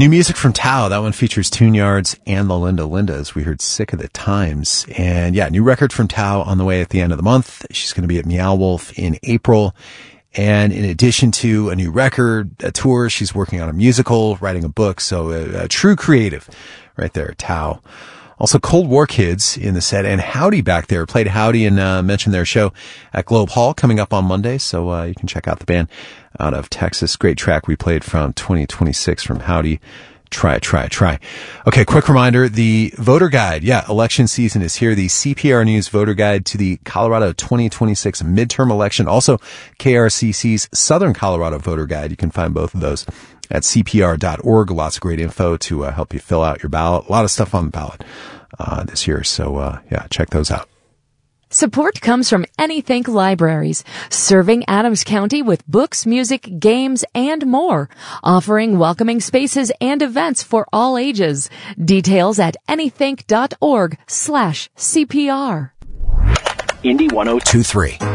New music from Tao. That one features Tune Yards and the Linda Lindas. We heard Sick of the Times. And yeah, new record from Tao on the way at the end of the month. She's going to be at Meow Wolf in April. And in addition to a new record, a tour, she's working on a musical, writing a book. So a true creative right there, Tao. Also, Cold War Kids in the set, and Howdy back there. Played Howdy and mentioned their show at Globe Hall coming up on Monday, so you can check out the band out of Texas. Great track we played from 2026 from Howdy. Try. Okay, quick reminder, the voter guide. Yeah, election season is here. The CPR News voter guide to the Colorado 2026 midterm election. Also, KRCC's Southern Colorado voter guide. You can find both of those at cpr.org. Lots of great info to help you fill out your ballot. A lot of stuff on the ballot this year. So, yeah, check those out. Support comes from Anythink Libraries, serving Adams County with books, music, games, and more, offering welcoming spaces and events for all ages. Details at anythink.org/CPR. Indy 102.3.